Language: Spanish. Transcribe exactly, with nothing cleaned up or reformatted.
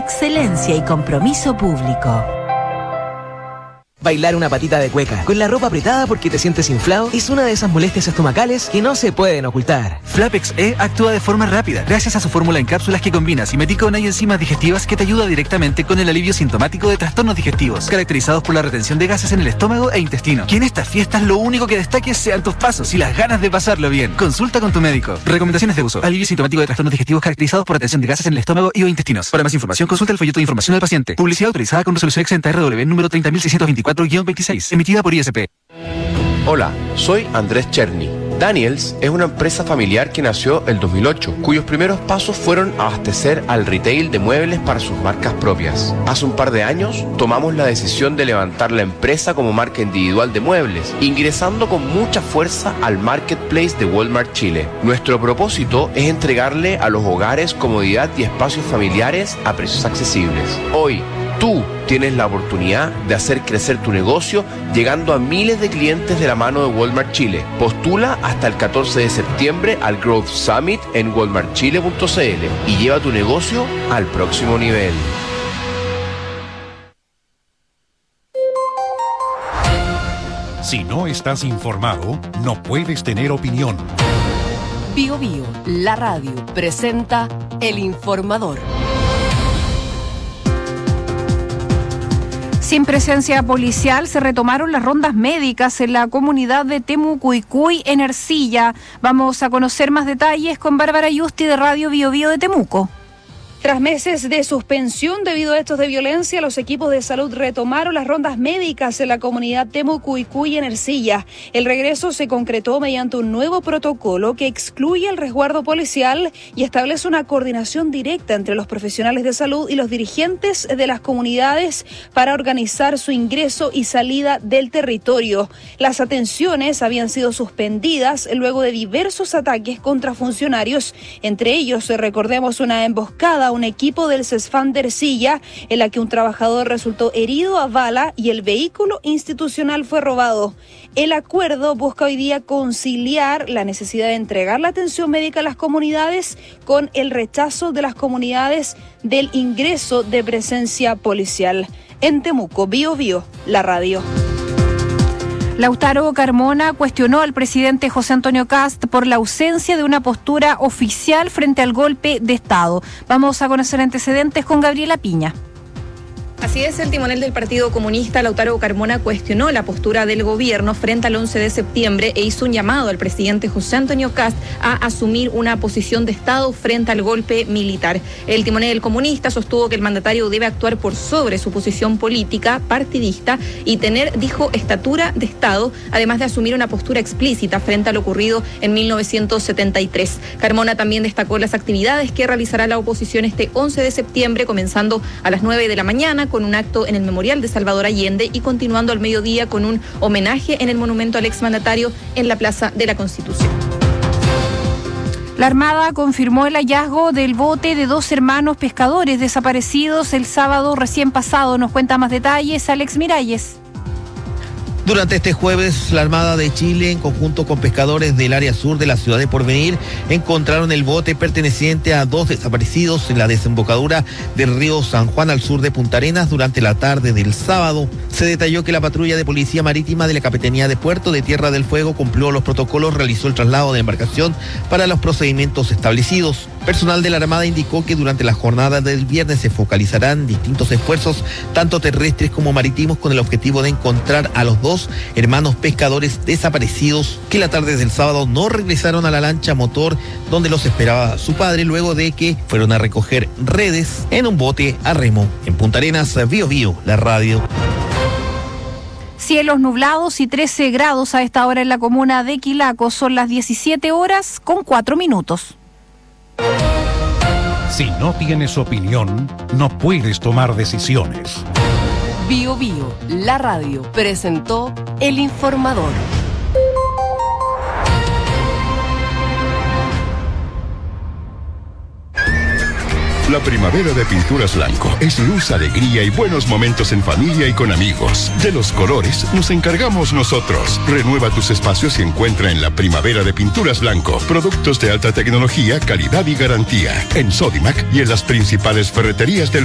excelencia y compromiso público. Bailar una patita de cueca con la ropa apretada porque te sientes inflado es una de esas molestias estomacales que no se pueden ocultar. Flapex E actúa de forma rápida gracias a su fórmula en cápsulas que combina simeticona y enzimas digestivas que te ayuda directamente con el alivio sintomático de trastornos digestivos caracterizados por la retención de gases en el estómago e intestino. Que en estas fiestas lo único que destaque sean tus pasos y las ganas de pasarlo bien. Consulta con tu médico. Recomendaciones de uso: alivio sintomático de trastornos digestivos caracterizados por retención de gases en el estómago y o intestinos. Para más información consulta el folleto de información del paciente. Publicidad autorizada con resolución exenta R W número treinta mil seiscientos veinticuatro guión veintiséis, emitida por I S P. Hola, soy Andrés Cherny. Daniels es una empresa familiar que nació el dos mil ocho, cuyos primeros pasos fueron abastecer al retail de muebles para sus marcas propias. Hace un par de años tomamos la decisión de levantar la empresa como marca individual de muebles, ingresando con mucha fuerza al marketplace de Walmart Chile. Nuestro propósito es entregarle a los hogares comodidad y espacios familiares a precios accesibles. Hoy, tú tienes la oportunidad de hacer crecer tu negocio llegando a miles de clientes de la mano de Walmart Chile. Postula hasta el catorce de septiembre al Growth Summit en walmart chile punto c l y lleva tu negocio al próximo nivel. Si no estás informado, no puedes tener opinión. Bio Bio, la radio, presenta El Informador. Sin presencia policial se retomaron las rondas médicas en la comunidad de Temucuicui, en Ercilla. Vamos a conocer más detalles con Bárbara Yusti de Radio Bio Bio de Temuco. Tras meses de suspensión debido a hechos de violencia, los equipos de salud retomaron las rondas médicas en la comunidad Temucuicui en Ercilla. El regreso se concretó mediante un nuevo protocolo que excluye el resguardo policial y establece una coordinación directa entre los profesionales de salud y los dirigentes de las comunidades para organizar su ingreso y salida del territorio. Las atenciones habían sido suspendidas luego de diversos ataques contra funcionarios, entre ellos, recordemos, una emboscada un equipo del CESFAM de Ercilla, en la que un trabajador resultó herido a bala y el vehículo institucional fue robado. El acuerdo busca hoy día conciliar la necesidad de entregar la atención médica a las comunidades con el rechazo de las comunidades del ingreso de presencia policial. En Temuco, Bio Bio, la radio. Lautaro Carmona cuestionó al presidente José Antonio Kast por la ausencia de una postura oficial frente al golpe de Estado. Vamos a conocer antecedentes con Gabriela Piña. Así es, el timonel del Partido Comunista, Lautaro Carmona, cuestionó la postura del gobierno frente al once de septiembre e hizo un llamado al presidente José Antonio Kast a asumir una posición de Estado frente al golpe militar. El timonel comunista sostuvo que el mandatario debe actuar por sobre su posición política, partidista y tener, dijo, estatura de Estado, además de asumir una postura explícita frente a lo ocurrido en mil novecientos setenta y tres. Carmona también destacó las actividades que realizará la oposición este once de septiembre, comenzando a las nueve de la mañana con un acto en el Memorial de Salvador Allende y continuando al mediodía con un homenaje en el monumento al exmandatario en la Plaza de la Constitución. La Armada confirmó el hallazgo del bote de dos hermanos pescadores desaparecidos el sábado recién pasado. Nos cuenta más detalles Alex Miralles. Durante este jueves, la Armada de Chile, en conjunto con pescadores del área sur de la ciudad de Porvenir, encontraron el bote perteneciente a dos desaparecidos en la desembocadura del río San Juan al sur de Punta Arenas durante la tarde del sábado. Se detalló que la patrulla de policía marítima de la Capitanía de Puerto de Tierra del Fuego cumplió los protocolos, realizó el traslado de embarcación para los procedimientos establecidos. Personal de la Armada indicó que durante la jornada del viernes se focalizarán distintos esfuerzos, tanto terrestres como marítimos, con el objetivo de encontrar a los dos hermanos pescadores desaparecidos que la tarde del sábado no regresaron a la lancha motor donde los esperaba su padre, luego de que fueron a recoger redes en un bote a remo. En Punta Arenas, Bio Bio, la radio. Cielos nublados y trece grados a esta hora en la comuna de Quilaco. Son las diecisiete horas con cuatro minutos. Si no tienes opinión, no puedes tomar decisiones. Bio Bio, la radio, presentó El Informador. La primavera de Pinturas Blanco es luz, alegría y buenos momentos en familia y con amigos. De los colores nos encargamos nosotros. Renueva tus espacios y encuentra en la primavera de Pinturas Blanco productos de alta tecnología, calidad y garantía. En Sodimac y en las principales ferreterías del